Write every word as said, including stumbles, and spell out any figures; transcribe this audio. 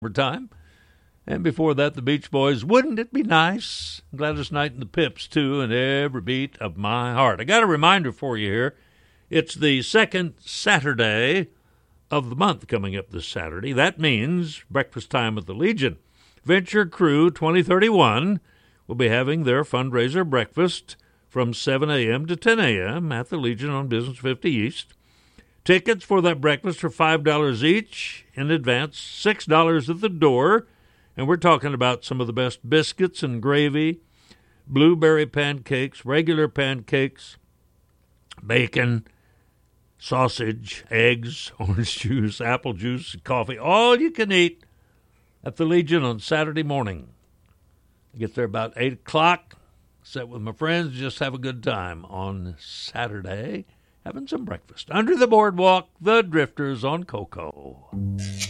Time. And before that, the Beach Boys, Wouldn't It Be Nice? Gladys Knight and the Pips, too, and Every Beat of My Heart. I got a reminder for you here. It's the second Saturday of the month coming up this Saturday. That means breakfast time at the Legion. Venture Crew twenty thirty-one will be having their fundraiser breakfast from seven a.m. to ten a.m. at the Legion on Business fifty East. Tickets for that breakfast are five dollars each in advance, six dollars at the door. And we're talking about some of the best biscuits and gravy, blueberry pancakes, regular pancakes, bacon, sausage, eggs, orange juice, apple juice, coffee, all you can eat at the Legion on Saturday morning. I get there about eight o'clock, sit with my friends, just have a good time on Saturday, having some breakfast. Under the boardwalk, the Drifters on Cocoa.